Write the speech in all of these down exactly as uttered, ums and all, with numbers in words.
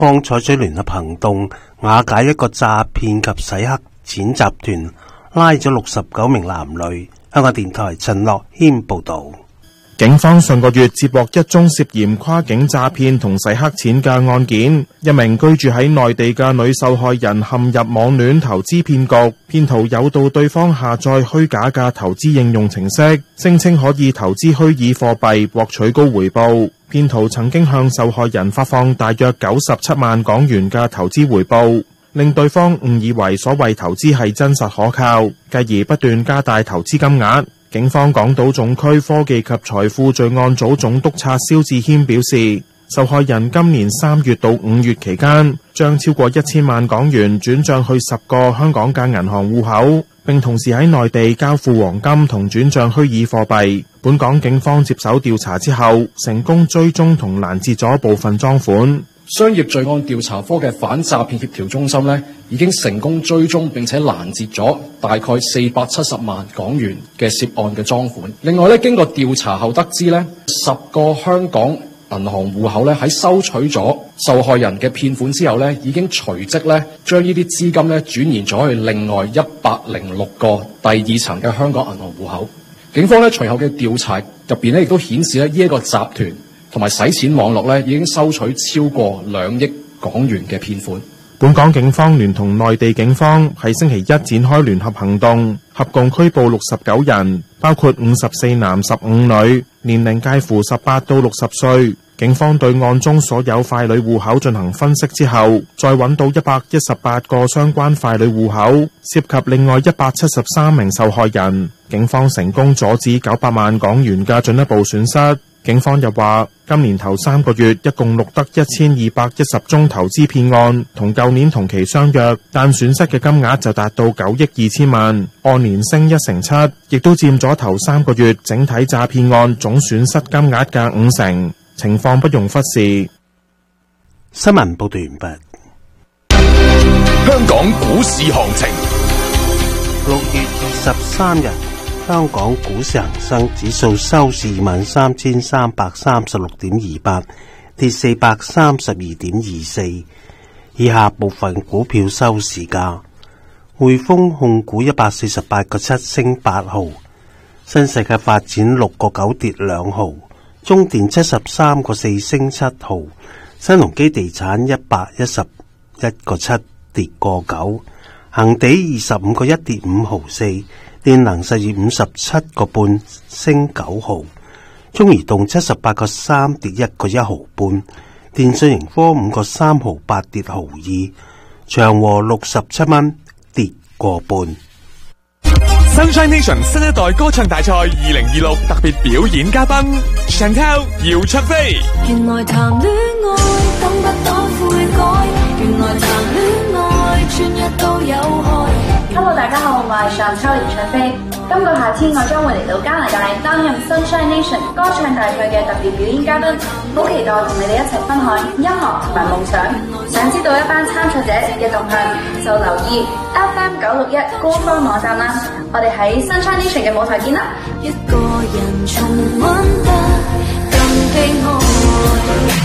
方採取聯合行動，瓦解一個詐騙及洗黑錢集團，拉咗六十九名男女。香港電台陳樂謙報道。 警方上個月接獲一宗涉嫌跨境詐騙同洗黑錢嘅案件，一名居住喺內地嘅女受害人陷入網戀投資騙局，騙徒誘導對方下載虛假嘅投資應用程式，聲稱可以投資虛擬貨幣獲取高回報。騙徒曾經向受害人發放大約九十七萬港元嘅投資回報，令對方誤以為所謂投資係真實可靠，繼而不斷加大投資金額。警方港島總區科技及財富罪案組總督察蕭志謙表示，受害人今年三月到五月期間，將超過一千萬港元轉賬去十個香港嘅銀行戶口，並同時喺內地交付黃金同轉賬虛擬貨幣。本港警方接手調查之後，成功追蹤同攔截咗部分贓款。 商業罪案調查科嘅反詐騙協調中心呢，已經成功追蹤並且攔截咗大概四百七十萬港元嘅涉案嘅贓款。另外呢，經過調查後得知呢，十個香港銀行戶口呢，喺收取咗受害人嘅騙款之後呢，已經隨即呢將呢啲資金呢轉移咗去另外一百零六個第二層嘅香港銀行戶口。警方呢隨後嘅調查入邊呢，亦都顯示呢，呢一個集團同埋洗錢網絡咧，已經收取超過兩億港元嘅騙款。 本港警方聯同內地警方喺星期一展開聯合行動，合共拘捕六十九人，包括五十四男十五女，年齡介乎十八到六十歲。警方對案中所有傀儡戶口進行分析之後，再揾到一百一十八個相關傀儡戶口，涉及另外一百七十三名受害人。警方成功阻止九百萬港元嘅進一步損失。警方又話，今年頭三個月一共錄得一千二百一十宗投資騙案，同舊年同期相若，但損失嘅金額就達到九億二千萬，按年升一成七，亦都佔咗頭三個月整體詐騙案總損失金額嘅五成，情況不容忽視。 新聞報道完畢。 香港股市行情， 六月二十三日。香港股市恒生指數收市二萬三千三百三十六點二八，跌四百三十二點二四。以下部分股票收市價：匯豐控股一百四十八個七升八毫，新世界發展六個九跌兩毫，中電七十三個四升七毫，新鴻基地產一百一十一個七跌個九，恒地二十五個一跌五毫四。電能實業五十七個半升九毫，中移動七十八個三跌一個一毫半，電訊盈科五個三毫八跌毫二，長和六十七蚊跌個半。 Sunshine Nation 新一代歌唱大賽二零二六特別表演嘉賓 Chantel 姚焯菲。 原來談戀愛等不到悔改，原來談戀愛全日都有害。 Hello， 大家好，我係 Chantel 姚焯菲。今個夏天我將會嚟到加拿大擔任 Sunshine Nation 歌唱大賽嘅特別表演嘉賓，好期待同你哋一齊分享音樂同埋夢想。想知道一班參賽者嘅動向，就留意 F M 九六一官方網站啦。我哋喺 Sunshine Nation 嘅舞台見啦！ 一個人重溫得更悲哀。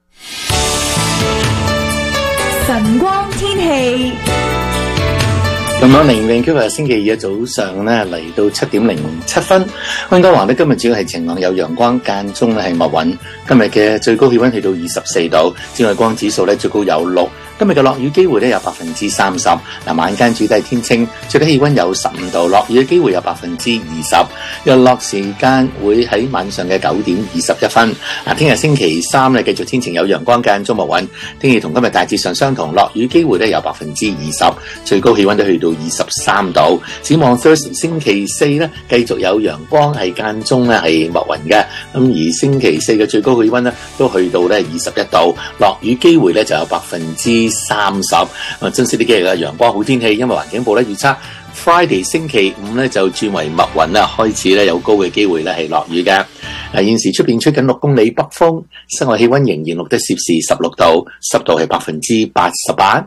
晨光天氣。 咁樣零零今日星期二嘅早上咧，嚟到七點零七分，溫哥華咧今日主要係晴朗有陽光，間中咧係密雲。今日嘅最高氣溫去到二十四度，紫外光指數咧最高有六。今日嘅落雨機會咧有百分之三十。嗱，晚間主要係天清，最低氣溫有十五度，落雨嘅機會有百分之二十。日落時間會喺晚上嘅九點二十一分。嗱，聽日星期三咧繼續天晴有陽光，間中密雲。天氣同今日大致上相同，落雨機會咧有百分之二十，最高氣溫都去到二十三度。展望 Thursday 星期四咧繼續有陽光，係間中咧係密雲嘅。咁而星期四嘅最高氣溫咧都去到咧二十一度，落雨機會咧就有百分之三十。啊，珍惜呢幾日嘅陽光好天氣，因為環境部咧預測 Friday 星期五咧就轉為密雲啦，開始咧有高嘅機會咧係落雨嘅。啊，現時出邊吹緊六公里北風，室外氣溫仍然錄得攝氏十六度，濕度係百分之八十八。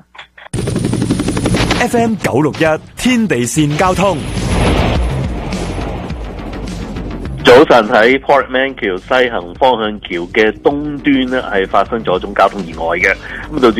F M 九六一天地線交通。 早晨，喺 Portman 橋西行方向橋嘅東端咧，係發生咗一宗交通意外嘅，咁導致